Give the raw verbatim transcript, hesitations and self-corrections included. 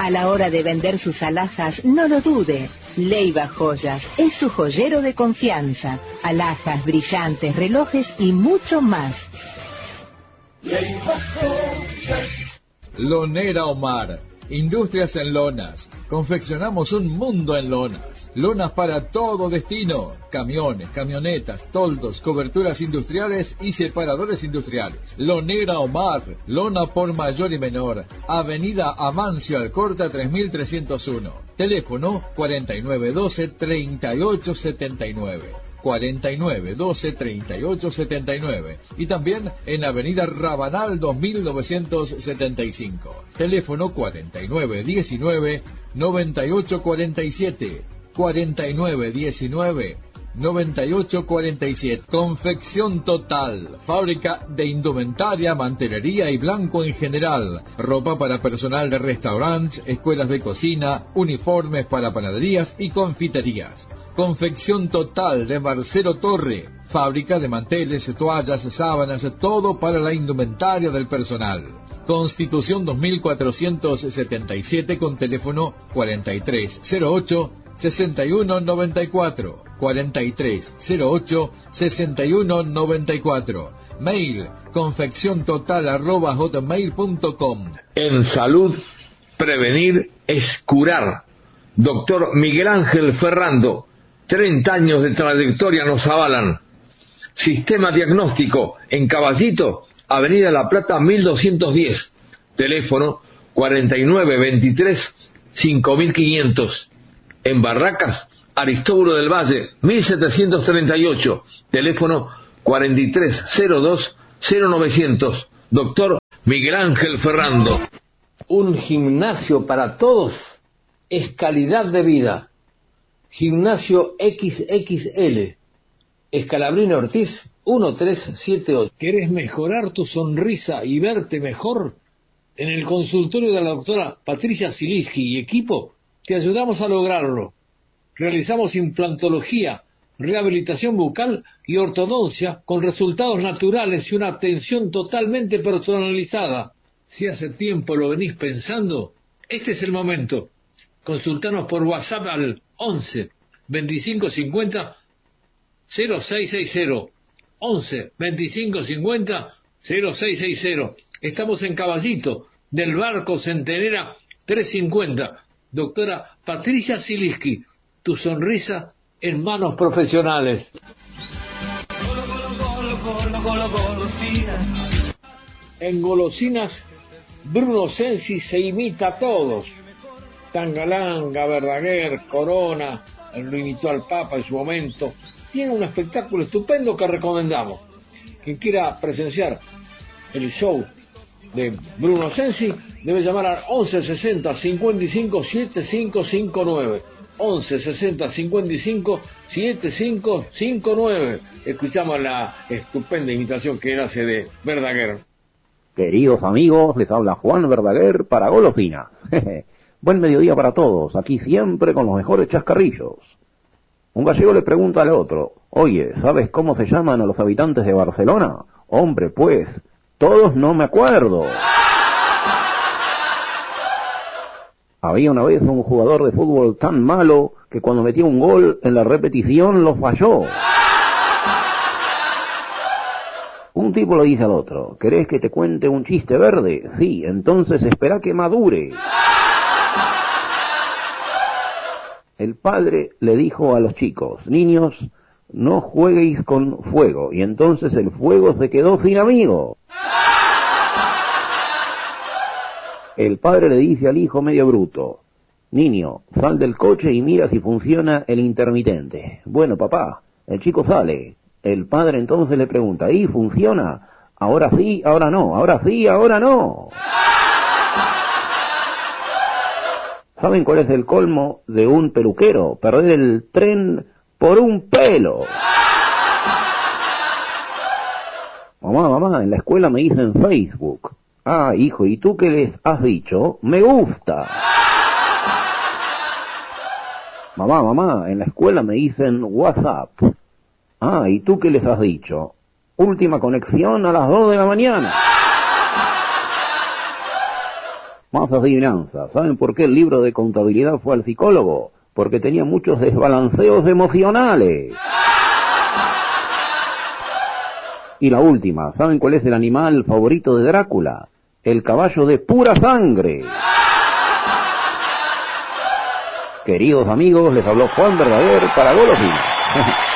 A la hora de vender sus alhajas, no lo dude. Leiva Joyas es su joyero de confianza. Alhajas, brillantes, relojes y mucho más. Lonera Omar, Industrias en Lonas. Confeccionamos un mundo en lonas. Lonas para todo destino. Camiones, camionetas, toldos, coberturas industriales y separadores industriales. Lonera Omar, lona por mayor y menor. Avenida Amancio Alcorta tres mil trescientos uno. Teléfono cuarenta y nueve doce, treinta y ocho setenta y nueve. cuarenta y nueve doce, treinta y ocho setenta y nueve y también en Avenida Rabanal dos mil novecientos setenta y cinco. Teléfono cuarenta y nueve diecinueve, noventa y ocho cuarenta y siete. cuarenta y nueve diecinueve, noventa y ocho cuarenta y siete. Confección Total, fábrica de indumentaria, mantelería y blanco en general, ropa para personal de restaurantes, escuelas de cocina, uniformes para panaderías y confiterías. Confección Total de Marcelo Torre, fábrica de manteles, toallas, sábanas, todo para la indumentaria del personal. Constitución dos mil cuatrocientos setenta y siete con teléfono cuarenta y tres cero ocho, sesenta y uno noventa y cuatro, cuarenta y tres cero ocho, sesenta y uno noventa y cuatro. Mail confecciontotal arroba hotmail punto com. En salud, prevenir es curar. Doctor Miguel Ángel Ferrando, treinta años de trayectoria nos avalan. Sistema diagnóstico en Caballito, Avenida La Plata mil doscientos diez. Teléfono cuarenta y nueve veintitrés, cinco mil quinientos. En Barracas, Aristóbulo del Valle mil setecientos treinta y ocho. Teléfono cuarenta y tres cero dos, cero novecientos. Doctor Miguel Ángel Ferrando. Un gimnasio para todos es calidad de vida. Gimnasio equis equis ele, Escalabrino Ortiz uno tres siete ocho. ¿Querés mejorar tu sonrisa y verte mejor? En el consultorio de la doctora Patricia Zielinski y equipo te ayudamos a lograrlo. Realizamos implantología, rehabilitación bucal y ortodoncia con resultados naturales y una atención totalmente personalizada. Si hace tiempo lo venís pensando, este es el momento. Consultanos por WhatsApp al once, veinticinco cincuenta, cero seis sesenta. once, veinticinco cincuenta, cero seis sesenta. Estamos en Caballito, del Barco Centenera trescientos cincuenta. Doctora Patricia Zielinski, tu sonrisa en manos profesionales. En golosinas, Bruno Sensi se imita a todos. Tangalanga, Verdaguer, Corona, lo imitó al Papa en su momento. Tiene un espectáculo estupendo que recomendamos. Quien quiera presenciar el show de Bruno Sensi debe llamar al once sesenta, cincuenta y cinco, setenta y cinco cincuenta y nueve. once sesenta, cincuenta y cinco, setenta y cinco cincuenta y nueve. Escuchamos la estupenda imitación que él hace de Verdaguer. Queridos amigos, les habla Juan Verdaguer para Golosina. Buen mediodía para todos, aquí siempre con los mejores chascarrillos. Un gallego le pregunta al otro: oye, ¿sabes cómo se llaman a los habitantes de Barcelona? Hombre, pues, todos no me acuerdo. Había una vez un jugador de fútbol tan malo que cuando metía un gol en la repetición lo falló. Un tipo le dice al otro: ¿querés que te cuente un chiste verde? Sí, entonces espera que madure. El padre le dijo a los chicos: niños, no jueguéis con fuego. Y entonces el fuego se quedó sin amigo. El padre le dice al hijo medio bruto: niño, sal del coche y mira si funciona el intermitente. Bueno, papá. El chico sale. El padre entonces le pregunta: ¿y funciona? Ahora sí, ahora no. Ahora sí, ahora no. ¿Saben cuál es el colmo de un peluquero? Perder el tren por un pelo. Mamá, mamá, en la escuela me dicen Facebook. Ah, hijo, ¿y tú qué les has dicho? Me gusta. Mamá, mamá, en la escuela me dicen WhatsApp. Ah, ¿y tú qué les has dicho? Última conexión a las dos de la mañana. Más adivinanza. ¿Saben por qué el libro de contabilidad fue al psicólogo? Porque tenía muchos desbalanceos emocionales. Y la última. ¿Saben cuál es el animal favorito de Drácula? El caballo de pura sangre. Queridos amigos, les habló Juan Verdaguer para Golosina.